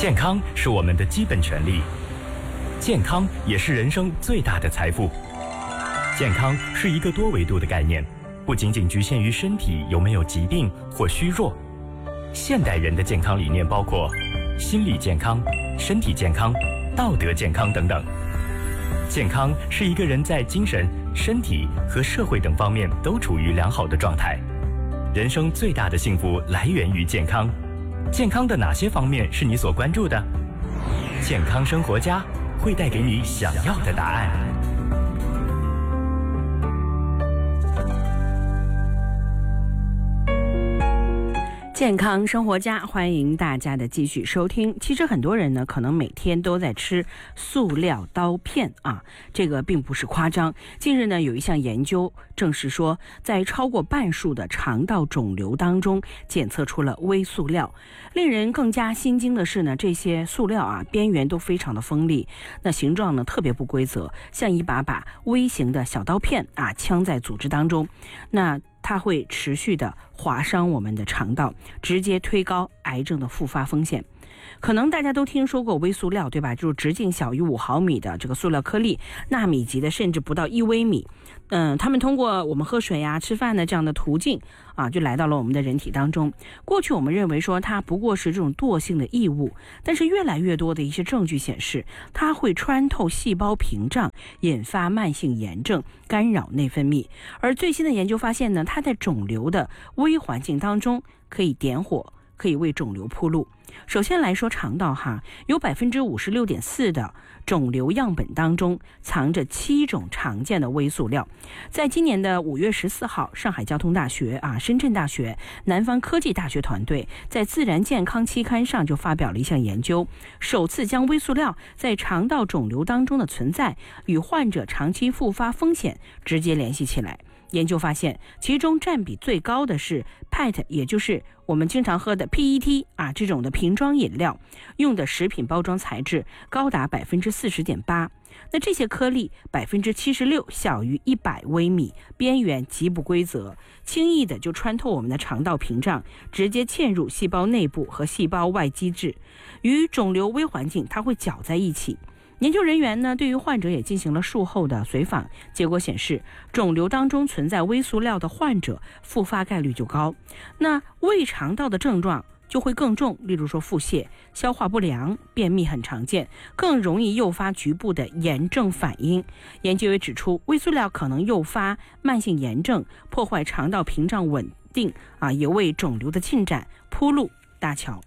健康是我们的基本权利，健康也是人生最大的财富。健康是一个多维度的概念，不仅仅局限于身体有没有疾病或虚弱。现代人的健康理念包括心理健康、身体健康、道德健康等等。健康是一个人在精神、身体和社会等方面都处于良好的状态。人生最大的幸福来源于健康。健康的哪些方面是你所关注的？健康生活家会带给你想要的答案。 健康生活家，欢迎大家的继续收听。其实很多人呢，可能每天都在吃塑料刀片啊，这个并不是夸张。近日呢，有一项研究证实说，在超过半数的肠道肿瘤当中检测出了微塑料。令人更加心惊的是呢，这些塑料啊，边缘都非常的锋利，那形状呢特别不规则，像一把把微型的小刀片啊，呛在组织当中。那它会持续的划伤我们的肠道，直接推高癌症的复发风险。可能大家都听说过微塑料，对吧？就是直径小于5毫米的这个塑料颗粒，纳米级的甚至不到1微米。它们通过我们喝水呀、吃饭的这样的途径啊，就来到了我们的人体当中。过去我们认为说它不过是这种惰性的异物，但是越来越多的一些证据显示，它会穿透细胞屏障，引发慢性炎症，干扰内分泌。而最新的研究发现呢，它在肿瘤的微环境当中可以点火，可以为肿瘤铺路。首先来说肠道哈，有 56.4% 的肿瘤样本当中藏着7种常见的微塑料。在今年的5月14号，上海交通大学深圳大学、南方科技大学团队在《自然健康》期刊上就发表了一项研究，首次将微塑料在肠道肿瘤当中的存在与患者长期复发风险直接联系起来。研究发现，其中占比最高的是 PET， 也就是我们经常喝的 PET 这种的瓶装饮料，用的食品包装材质高达 40.8%。那这些颗粒 76% 小于100微米，边缘极不规则，轻易的就穿透我们的肠道屏障，直接嵌入细胞内部和细胞外基质，与肿瘤微环境它会搅在一起。研究人员呢，对于患者也进行了术后的随访，结果显示，肿瘤当中存在微塑料的患者复发概率就高，那胃肠道的症状就会更重，例如说腹泻、消化不良、便秘很常见，更容易诱发局部的炎症反应。研究也指出，微塑料可能诱发慢性炎症，破坏肠道屏障稳定也为肿瘤的进展铺路搭桥。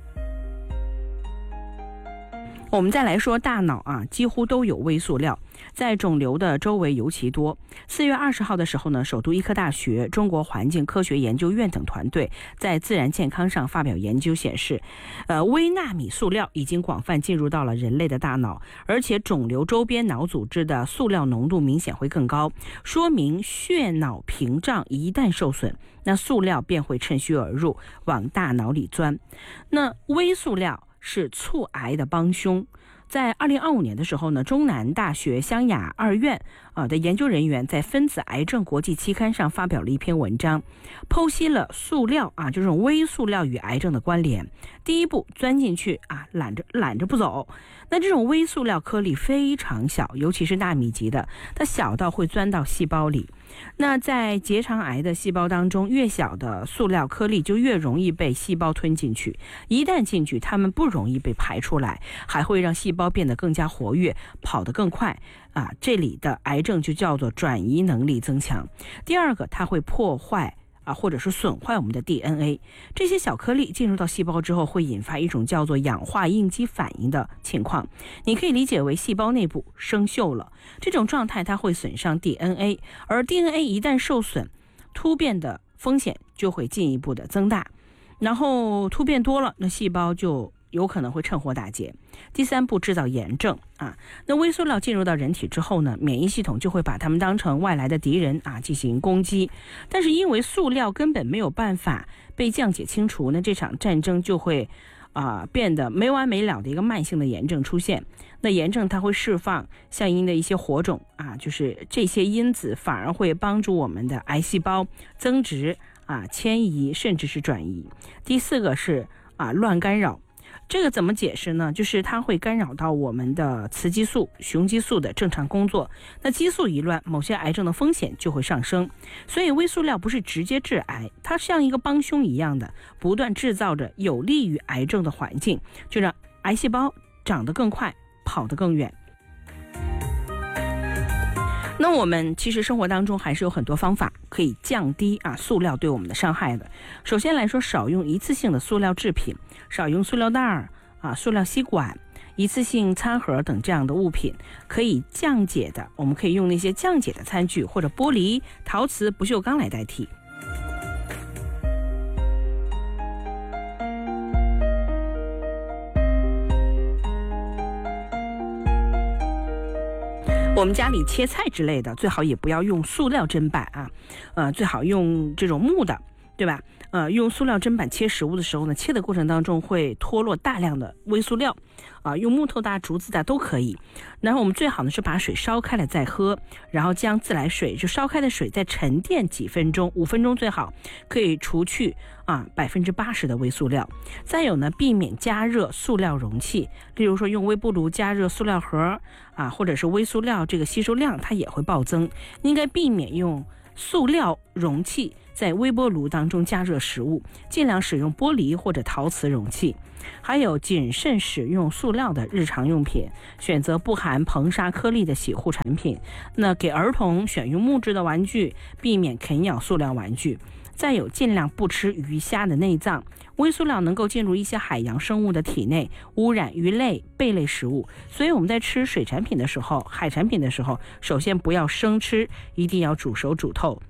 我们再来说大脑几乎都有微塑料，在肿瘤的周围尤其多。4月20号的时候呢，首都医科大学、中国环境科学研究院等团队在《自然健康》上发表研究显示，微纳米塑料已经广泛进入到了人类的大脑，而且肿瘤周边脑组织的塑料浓度明显会更高，说明血脑屏障一旦受损，那塑料便会趁虚而入，往大脑里钻。那微塑料是促癌的帮凶。在2025年的时候呢，中南大学湘雅二院的研究人员在分子癌症国际期刊上发表了一篇文章，剖析了塑料就这种微塑料与癌症的关联。第一步钻进去懒着不走。那这种微塑料颗粒非常小，尤其是纳米级的，它小到会钻到细胞里。那在结肠癌的细胞当中，越小的塑料颗粒就越容易被细胞吞进去，一旦进去，它们不容易被排出来，还会让细胞变得更加活跃，跑得更快这里的癌症就叫做转移能力增强。第二个，它会破坏或者是损坏我们的 DNA。 这些小颗粒进入到细胞之后，会引发一种叫做氧化应激反应的情况，你可以理解为细胞内部生锈了。这种状态它会损伤 DNA， 而 DNA 一旦受损，突变的风险就会进一步的增大，然后突变多了，那细胞就有可能会趁火打劫。第三步，制造炎症那微塑料进入到人体之后呢，免疫系统就会把它们当成外来的敌人进行攻击。但是因为塑料根本没有办法被降解清除，那这场战争就会变得没完没了的一个慢性的炎症出现。那炎症它会释放相应的一些火种就是这些因子反而会帮助我们的癌细胞增殖迁移甚至是转移。第四个是乱干扰。 这个怎么解释呢？就是它会干扰到我们的雌激素、雄激素的正常工作，那激素一乱，某些癌症的风险就会上升。所以微塑料不是直接致癌，它像一个帮凶一样的，不断制造着有利于癌症的环境，就让癌细胞长得更快，跑得更远。那我们其实生活当中还是有很多方法可以降低塑料对我们的伤害的。首先来说，少用一次性的塑料制品，少用塑料袋塑料吸管、一次性餐盒等这样的物品。可以降解的，我们可以用那些降解的餐具，或者玻璃、陶瓷、不锈钢来代替。我们家里切菜之类的，最好也不要用塑料砧板最好用这种木的，对吧？用塑料砧板切食物的时候呢，切的过程当中会脱落大量的微塑料用木头的、竹子的都可以。然后我们最好呢是把水烧开了再喝，然后将自来水就烧开的水再沉淀几分钟，5分钟最好，可以除去80%的微塑料。再有呢，避免加热塑料容器，例如说用微波炉加热塑料盒或者是微塑料这个吸收量它也会暴增，应该避免用塑料容器在微波炉当中加热食物，尽量使用玻璃或者陶瓷容器。还有谨慎使用塑料的日常用品，选择不含硼砂颗粒的洗护产品。那给儿童选用木质的玩具，避免啃咬塑料玩具。再有，尽量不吃鱼虾的内脏，微塑料能够进入一些海洋生物的体内，污染鱼类、贝类食物。所以我们在吃水产品的时候、海产品的时候，首先不要生吃，一定要煮熟煮透。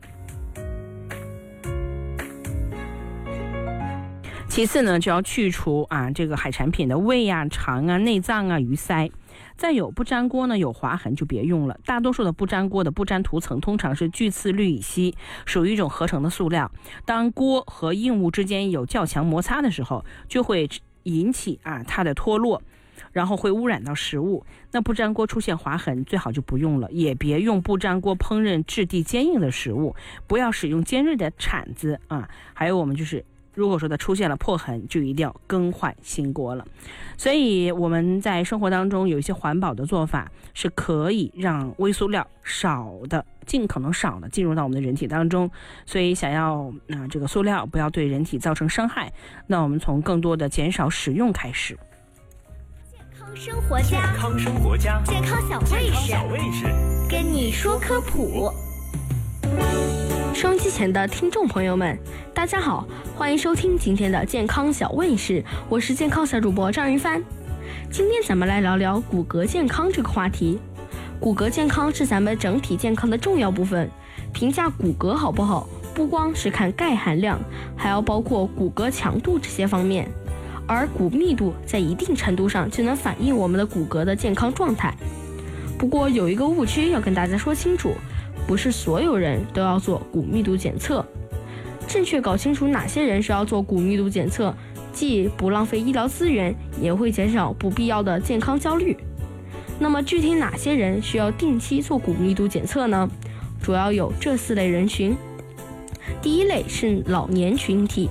其次呢，就要去除这个海产品的胃肠内脏鱼鳃。再有，不粘锅呢有划痕就别用了。大多数的不粘锅的不粘涂层通常是聚次氯乙烯，属于一种合成的塑料。当锅和硬物之间有较强摩擦的时候，就会引起它的脱落，然后会污染到食物。那不粘锅出现划痕，最好就不用了，也别用不粘锅烹饪质地坚硬的食物，不要使用尖锐的铲子还有我们就是如果说它出现了破痕，就一定要更换新锅了。所以我们在生活当中有一些环保的做法，是可以让微塑料尽可能少的进入到我们的人体当中。所以想要这个塑料不要对人体造成伤害，那我们从更多的减少使用开始。 健康生活家，健康生活家，健康小卫士，跟你说科普。 收音机前的听众朋友们，大家好，欢迎收听今天的健康小卫士，我是健康小主播张云帆。今天咱们来聊聊骨骼健康这个话题。骨骼健康是咱们整体健康的重要部分，评价骨骼好不好，不光是看钙含量，还要包括骨骼强度这些方面。而骨密度在一定程度上就能反映我们的骨骼的健康状态。不过有一个误区要跟大家说清楚，不是所有人都要做骨密度检测。正确搞清楚哪些人需要做骨密度检测，既不浪费医疗资源，也会减少不必要的健康焦虑。那么具体哪些人需要定期做骨密度检测呢？主要有这4类人群。第一类是老年群体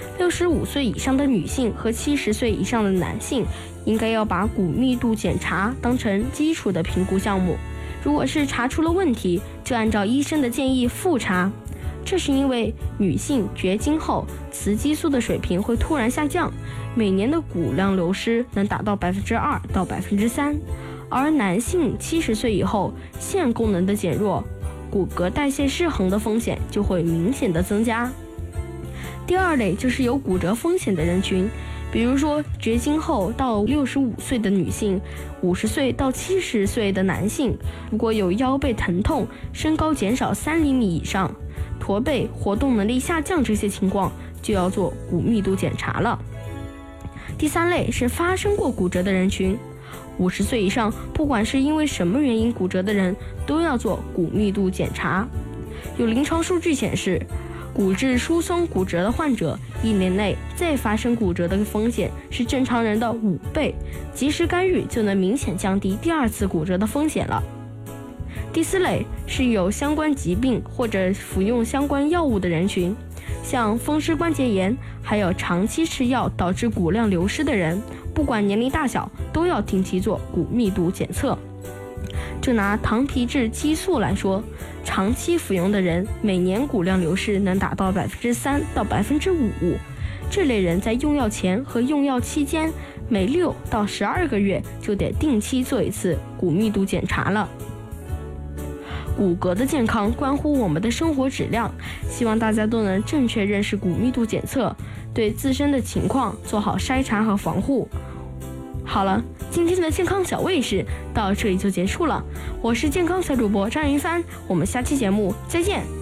，65岁以上的女性和70岁以上的男性应该要把骨密度检查当成基础的评估项目。如果是查出了问题，就按照医生的建议复查。这是因为女性绝经后雌激素的水平会突然下降，每年的骨量流失能达到2%到3%，而男性70岁以后腺功能的减弱，骨骼代谢失衡的风险就会明显的增加。第二类就是有骨折风险的人群，比如说绝经后到65岁的女性，50岁到70岁的男性，如果有腰背疼痛、身高减少3厘米以上、驼背、活动能力下降这些情况，就要做骨密度检查了。第三类是发生过骨折的人群，50岁以上，不管是因为什么原因骨折的人，都要做骨密度检查。有临床数据显示，骨质疏松骨折的患者1年内再发生骨折的风险是正常人的5倍，及时干预就能明显降低第2次骨折的风险了。第4类是有相关疾病或者服用相关药物的人群， 像风湿关节炎，还有长期吃药导致骨量流失的人，不管年龄大小，都要定期做骨密度检测。就拿糖皮质激素来说，长期服用的人每年骨量流失能达到3%到5%，这类人在用药前和用药期间每6到12个月就得定期做一次骨密度检查了。骨骼的健康关乎我们的生活质量，希望大家都能正确认识骨密度检测，对自身的情况做好筛查和防护。好了，今天的健康小卫士到这里就结束了，我是健康小主播张云帆，我们下期节目再见。